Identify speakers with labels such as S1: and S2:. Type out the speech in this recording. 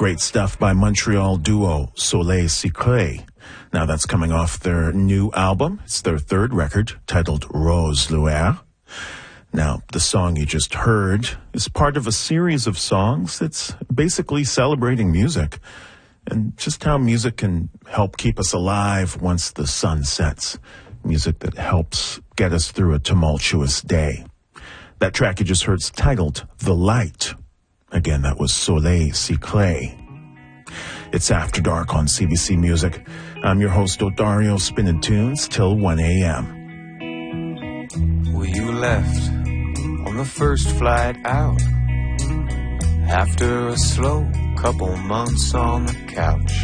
S1: great stuff by Montreal duo Soleil Sicré. Now that's coming off their new album. It's their third record, titled Rose Lueur. Now, the song you just heard is part of a series of songs that's basically celebrating music and just how music can help keep us alive once the sun sets. Music that helps get us through a tumultuous day. That track you just heard is titled The Light. Again, that was Soleil Sicré. It's After Dark on CBC Music. I'm your host, Odario, spinning tunes till 1 a.m.
S2: Well, you left on the first flight out after a slow couple months on the couch.